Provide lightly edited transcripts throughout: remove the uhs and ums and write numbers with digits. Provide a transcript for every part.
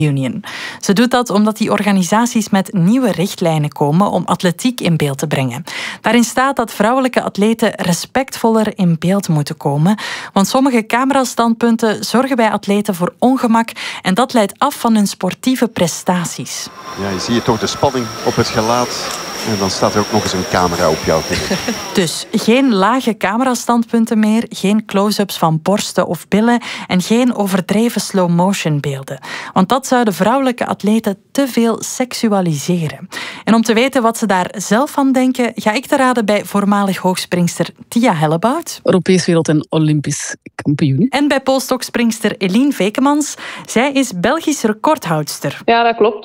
Union. Ze doet dat omdat die organisaties met nieuwe richtlijnen komen om atletiek in beeld te brengen. Daarin staat dat vrouwelijke atleten respectvoller in beeld moeten komen, want sommige camerastandpunten zorgen bij atleten voor ongemak en dat leidt af van hun sportieve prestaties. Ja, je ziet toch de spanning op het gelaat. En dan staat er ook nog eens een camera op jou. Dus geen lage camerastandpunten meer, geen close-ups van borsten of billen en geen overdreven slow-motion beelden. Want dat zouden vrouwelijke atleten te veel seksualiseren. En om te weten wat ze daar zelf van denken, ga ik te raden bij voormalig hoogspringster Tia Hellebout. Europees wereld- en Olympisch kampioen. En bij polstokspringster Eline Vekemans. Zij is Belgisch recordhoudster. Ja, dat klopt.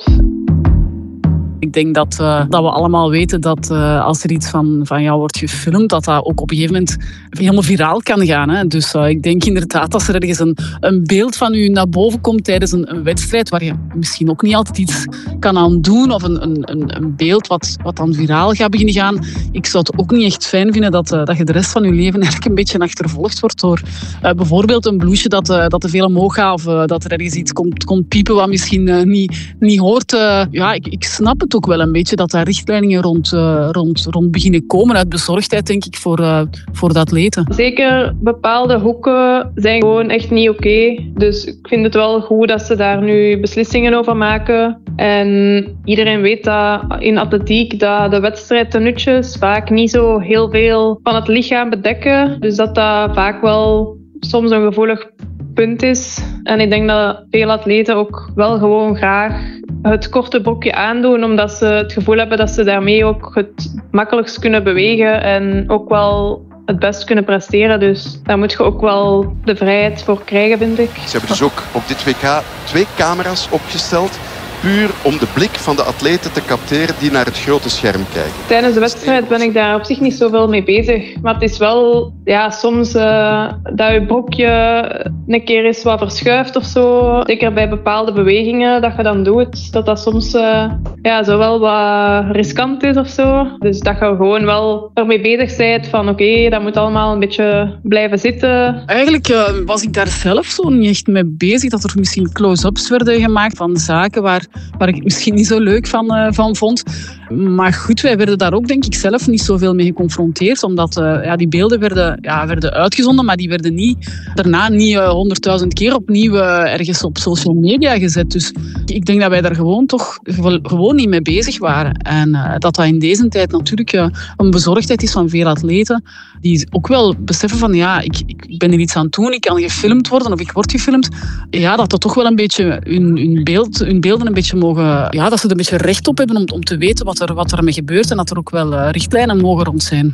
Ik denk dat we allemaal weten dat als er iets van jou wordt gefilmd, dat ook op een gegeven moment helemaal viraal kan gaan. Hè. Dus ik denk inderdaad als er ergens een beeld van u naar boven komt tijdens een wedstrijd waar je misschien ook niet altijd iets kan aan doen of een beeld wat dan viraal gaat beginnen gaan. Ik zou het ook niet echt fijn vinden dat je de rest van je leven eigenlijk een beetje achtervolgd wordt door bijvoorbeeld een blouseje dat te veel omhoog gaat of dat er ergens iets komt piepen wat misschien niet hoort. Ik snap het ook wel een beetje dat daar richtlijnen rond beginnen komen uit bezorgdheid, denk ik, voor de atleten. Zeker bepaalde hoeken zijn gewoon echt niet oké. Dus ik vind het wel goed dat ze daar nu beslissingen over maken. En iedereen weet dat in atletiek dat de wedstrijdtenutjes vaak niet zo heel veel van het lichaam bedekken. Dus dat vaak wel soms een gevoelig punt is. En ik denk dat veel atleten ook wel gewoon graag het korte broekje aandoen, omdat ze het gevoel hebben dat ze daarmee ook het makkelijkst kunnen bewegen en ook wel het best kunnen presteren. Dus daar moet je ook wel de vrijheid voor krijgen, vind ik. Ze hebben dus ook op dit WK 2 camera's opgesteld, puur om de blik van de atleten te capteren die naar het grote scherm kijken. Tijdens de wedstrijd ben ik daar op zich niet zoveel mee bezig. Maar het is wel soms dat je broekje een keer eens wat verschuift of zo. Zeker bij bepaalde bewegingen dat je dan doet. Dat soms zo wel wat riskant is of zo. Dus dat je gewoon wel ermee bezig bent van oké, dat moet allemaal een beetje blijven zitten. Eigenlijk was ik daar zelf zo niet echt mee bezig. Dat er misschien close-ups werden gemaakt van zaken waar ik het misschien niet zo leuk van vond. Maar goed, wij werden daar ook denk ik zelf niet zoveel mee geconfronteerd. Omdat die beelden werden uitgezonden, maar die werden daarna niet 100.000 keer opnieuw ergens op social media gezet. Dus ik denk dat wij daar gewoon niet mee bezig waren. En dat in deze tijd natuurlijk een bezorgdheid is van veel atleten. Die ook wel beseffen van ik ben er iets aan het doen, ik kan gefilmd worden of ik word gefilmd. Ja, dat toch wel een beetje hun beelden een beetje mogen... Ja, dat ze er een beetje recht op hebben om te weten wat er mee gebeurt en dat er ook wel richtlijnen mogen rond zijn.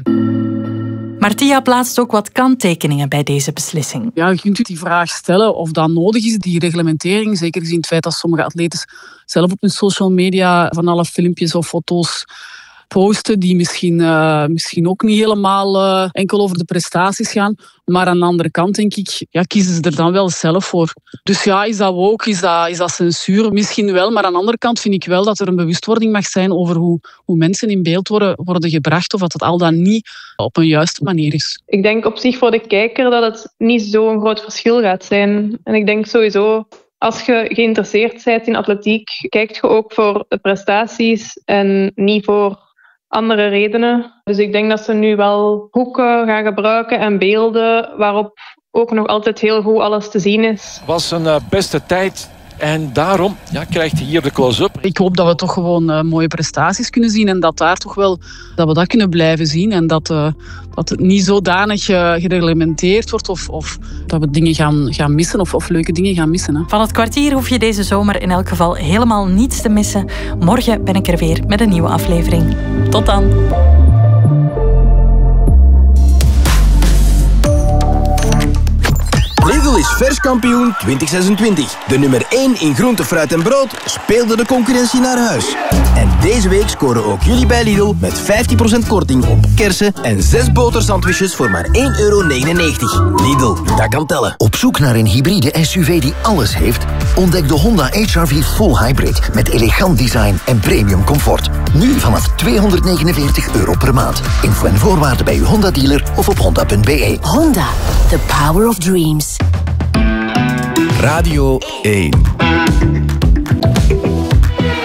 Maar Tia plaatst ook wat kanttekeningen bij deze beslissing. Ja, je kunt u die vraag stellen of dat nodig is, die reglementering. Zeker gezien het feit dat sommige atleten zelf op hun social media van alle filmpjes of foto's posten die misschien ook niet helemaal enkel over de prestaties gaan. Maar aan de andere kant, denk ik, kiezen ze er dan wel zelf voor. Dus is dat woke, is dat censuur? Misschien wel, maar aan de andere kant vind ik wel dat er een bewustwording mag zijn over hoe mensen in beeld worden gebracht of dat het al dan niet op een juiste manier is. Ik denk op zich voor de kijker dat het niet zo'n groot verschil gaat zijn. En ik denk sowieso... Als je geïnteresseerd bent in atletiek, kijkt je ook voor de prestaties en niet voor andere redenen. Dus ik denk dat ze nu wel hoeken gaan gebruiken en beelden waarop ook nog altijd heel goed alles te zien is. Het was een beste tijd en daarom krijgt hij hier de close-up. Ik hoop dat we toch gewoon mooie prestaties kunnen zien en dat we dat kunnen blijven zien en dat het niet zodanig gereglementeerd wordt of dat we dingen gaan missen of leuke dingen gaan missen. Hè. Van het kwartier hoef je deze zomer in elk geval helemaal niets te missen. Morgen ben ik er weer met een nieuwe aflevering. Tot dan! Lidl is verskampioen 2026. De nummer 1 in groente, fruit en brood speelde de concurrentie naar huis. En deze week scoren ook jullie bij Lidl met 15% korting op kersen en 6 botersandwiches voor maar €1,99. Lidl, dat kan tellen. Op zoek naar een hybride SUV die alles heeft? Ontdek de Honda HR-V Full Hybrid met elegant design en premium comfort. Nu vanaf €249 per maand. Info en voorwaarden bij uw Honda-dealer of op honda.be. Honda, the power of dreams. Radio 1.